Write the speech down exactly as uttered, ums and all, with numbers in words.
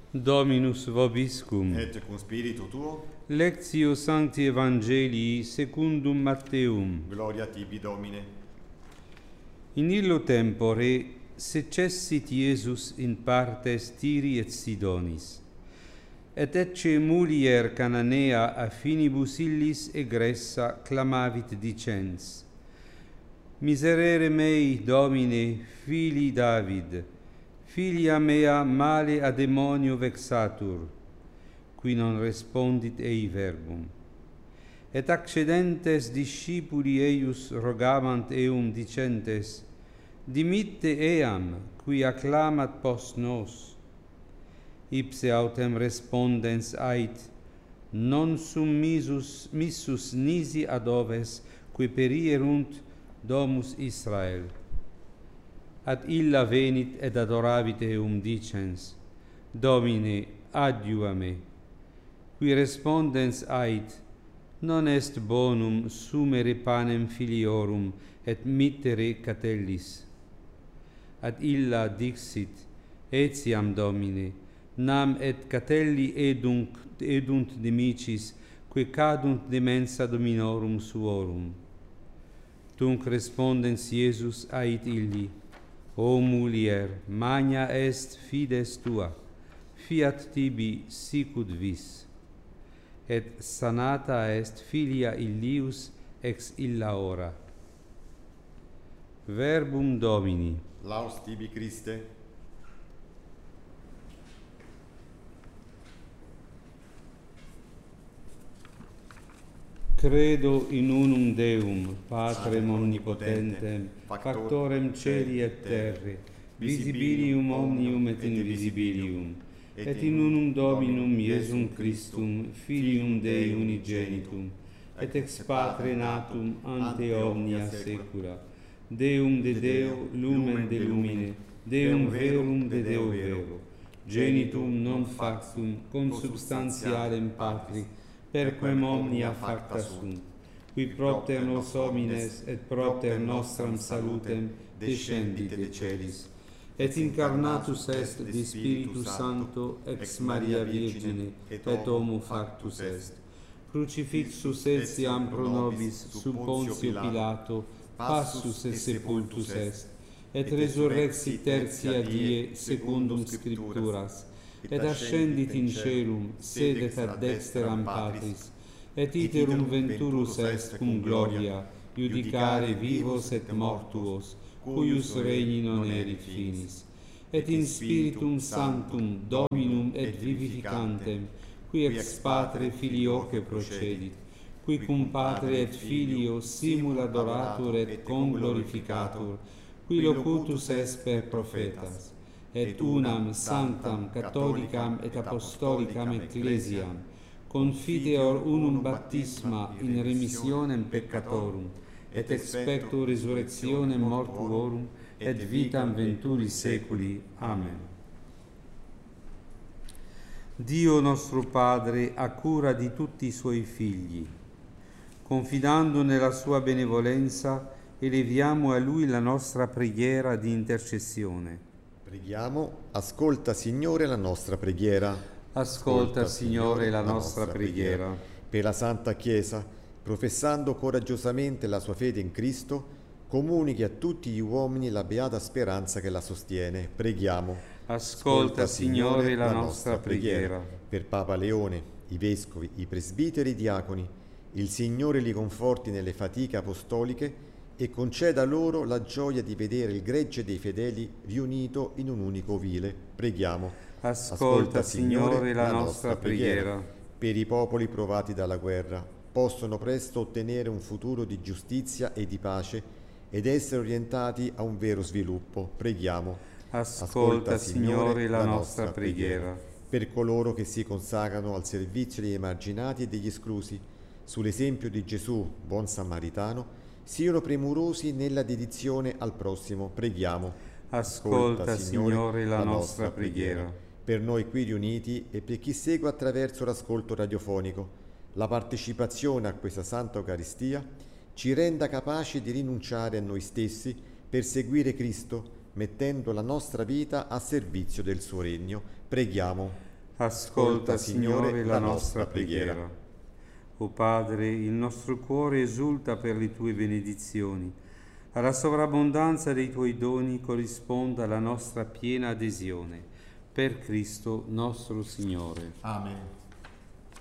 Dominus vobiscum. Et cum spiritu tuo. Lectio Sancti Evangelii secundum Matteum. Gloria tibi, Domine. In illo tempore secessit Iesus in partes Tiri et Sidonis, et ecce mulier Cananea a finibus illis egressa clamavit dicens: Miserere mei, Domine, fili David, filia mea male a demonio vexatur, qui non respondit ei verbum. Et accedentes discipuli eius rogavant eum dicentes: Dimitte eam, qui acclamat post nos. Ipse autem respondens ait: Non sum missus, missus nisi ad oves, qui perierunt domus Israel. Ad illa venit et adoravit eum dicens: Domine, adiua me. Qui respondens ait: Non est bonum sumere panem filiorum et mittere catellis. Ad illa dixit: Etiam, Domine, nam et catelli edunt, edunt dimicis, que cadunt de mensa dominorum suorum. Tunc respondens Iesus ait illi: O mulier, magna est fides tua, fiat tibi sicut vis. Et sanata est filia illius ex illa hora. Verbum Domini. Laus tibi, Christe. Credo in unum Deum, Patrem omnipotentem, factorem celi et terre, visibilium omnium et invisibilium, et in unum Dominum Iesum Christum, Filium Dei unigenitum, et ex Patre natum ante omnia saecula, Deum de Deo, lumen de lumine, Deum verum de Deo vero, genitum non factum, consubstantialem Patri, perquem omnia facta sunt, qui propter nos homines et propter nostram salutem descendit de celis, et incarnatus est de Spiritu Sancto ex Maria Virgine, et homo factus est. Crucifixus etiam pro nobis sub Pontio Pilato, passus et sepultus est, et resurrexit tertia die secundum Scripturas, et ascendit in caelum, sedet ad dexteram Patris, et iterum venturus est cum gloria, judicare vivos et mortuos, cuius regni non erit finis. Et in Spiritum Sanctum, Dominum et vivificantem, qui ex Patre Filioque procedit, qui cum Patre et Filio simul adoratur et conglorificatur, qui locutus est per prophetas, et unam sanctam catholicam et apostolicam ecclesiam, confiteor unum baptisma in remissionem peccatorum, et expecto resurrectionem mortuorum, et vitam venturi seculi. Amen. Dio nostro Padre ha cura di tutti i suoi figli. Confidando nella sua benevolenza, eleviamo a Lui la nostra preghiera di intercessione. Preghiamo, ascolta Signore la nostra preghiera. Ascolta, Signore, la nostra preghiera. Per la Santa Chiesa, professando coraggiosamente la sua fede in Cristo, comunichi a tutti gli uomini la beata speranza che la sostiene. Preghiamo. Ascolta, Signore, la nostra preghiera. Per Papa Leone, i vescovi, i presbiteri, i diaconi, il Signore li conforti nelle fatiche apostoliche e conceda loro la gioia di vedere il gregge dei fedeli riunito in un unico ovile. Preghiamo. Ascolta, Signore, la nostra preghiera. Per i popoli provati dalla guerra, possono presto ottenere un futuro di giustizia e di pace ed essere orientati a un vero sviluppo. Preghiamo. Ascolta, Signore, la nostra preghiera. Per coloro che si consacrano al servizio degli emarginati e degli esclusi, sull'esempio di Gesù, buon samaritano, siano premurosi nella dedizione al prossimo. Preghiamo. Ascolta, Signore, la nostra preghiera. Per noi qui riuniti e per chi segue attraverso l'ascolto radiofonico, la partecipazione a questa Santa Eucaristia ci renda capaci di rinunciare a noi stessi per seguire Cristo, mettendo la nostra vita a servizio del suo regno. Preghiamo. Ascolta, Signore, la nostra preghiera. O Padre, il nostro cuore esulta per le tue benedizioni. Alla sovrabbondanza dei tuoi doni corrisponda la nostra piena adesione. Per Cristo nostro Signore. Amen.